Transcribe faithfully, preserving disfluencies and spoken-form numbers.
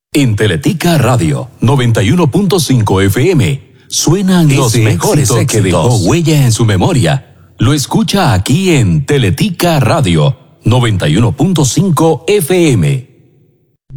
En Teletica Radio noventa y uno punto cinco F M suenan los Ese mejores éxito que dejó exitoso. huella en su memoria. Lo escucha aquí en Teletica Radio noventa y uno punto cinco F M.